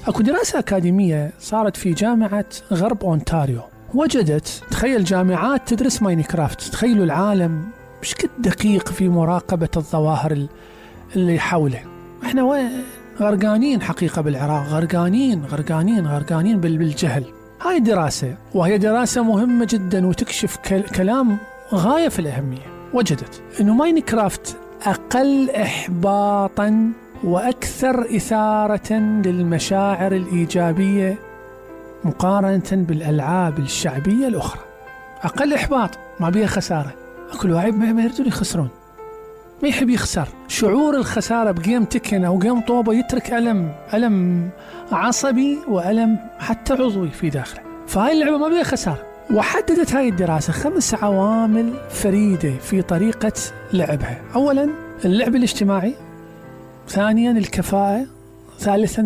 أكو دراسة أكاديمية صارت في جامعة غرب أونتاريو، وجدت، تخيل، جامعات تدرس ماينكرافت. تخيلوا العالم مش كد دقيق في مراقبة الظواهر اللي حوله. احنا غرقانين حقيقة بالعراق، غرقانين بالجهل. هاي الدراسة، وهي دراسة مهمة جدا وتكشف كلام غاية في الأهمية، وجدت أنه ماينكرافت أقل إحباطا وأكثر إثارة للمشاعر الإيجابية مقارنة بالألعاب الشعبية الأخرى. أقل إحباط، ما بيها خسارة. أكل واحد ما يريدون يخسرون، ما يحب يخسر. شعور الخسارة بجيم تكن أو جيم طوبة يترك ألم عصبي وألم حتى عضوي في داخله. فهاي اللعبة ما بيها خسارة. وحددت هاي الدراسة 5 عوامل فريدة في طريقة لعبها. أولا اللعب الاجتماعي، ثانيا الكفاءة، ثالثا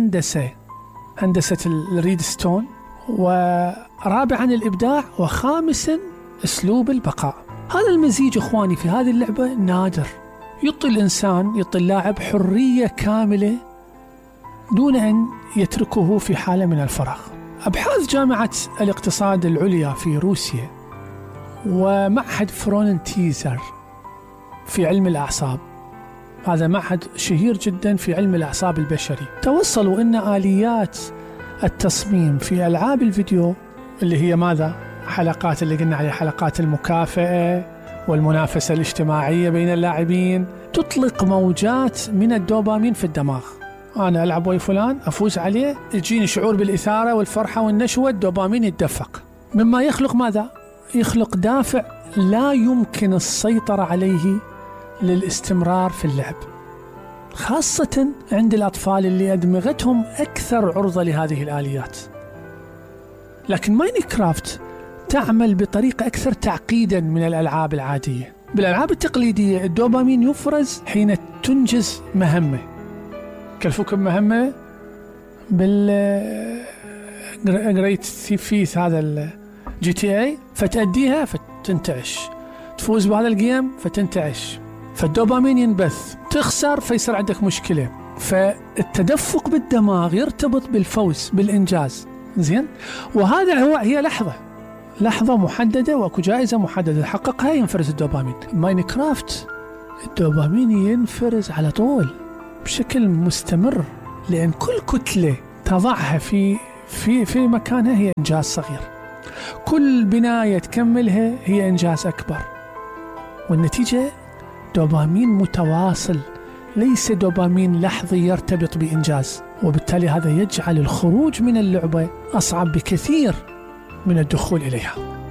هندسة الريدستون، ورابعا الإبداع، وخامسا أسلوب البقاء. هذا المزيج إخواني في هذه اللعبة نادر، يعطي اللاعب حرية كاملة دون أن يتركه في حالة من الفراغ. أبحاث جامعة الاقتصاد العليا في روسيا ومعهد فرونتيزر في علم الأعصاب، هذا معهد شهير جدا في علم الأعصاب البشري، توصلوا أن آليات التصميم في ألعاب الفيديو اللي هي ماذا؟ حلقات اللي قلنا عليها حلقات المكافأة والمنافسة الاجتماعية بين اللاعبين، تطلق موجات من الدوبامين في الدماغ. أنا ألعب ويا فلان، أفوز عليه، يجيني شعور بالإثارة والفرحة والنشوة، الدوبامين يتدفق، مما يخلق ماذا؟ يخلق دافع لا يمكن السيطرة عليه للاستمرار في اللعب، خاصة عند الأطفال اللي أدمغتهم أكثر عرضة لهذه الآليات. لكن ماينكرافت تعمل بطريقة أكثر تعقيدا من الألعاب العادية. بالألعاب التقليدية الدوبامين يفرز حين تنجز مهمة، كلفوك بمهمة بالجريت ثيف هذا GTA، فتأديها فتنتعش، تفوز بهذا الجيم فتنتعش، فالدوبامين ينبث، تخسر فيصير عندك مشكلة، فالتدفق بالدماغ يرتبط بالفوز بالإنجاز. زين، وهذا هي لحظة محددة، واكو جائزة محددة حققها ينفرز الدوبامين. ماينكرافت الدوبامين ينفرز على طول بشكل مستمر، لأن كل كتلة تضعها في مكانها هي إنجاز صغير، كل بناية تكملها هي إنجاز أكبر، والنتيجة دوبامين متواصل، ليس دوبامين لحظي يرتبط بإنجاز. وبالتالي هذا يجعل الخروج من اللعبة أصعب بكثير من الدخول إليها.